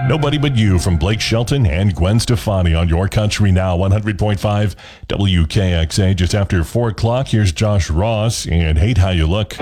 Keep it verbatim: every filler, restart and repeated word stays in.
Nobody But You from Blake Shelton and Gwen Stefani on Your Country Now, one hundred point five W K X A. Just after four o'clock, here's Josh Ross and Hate How You Look.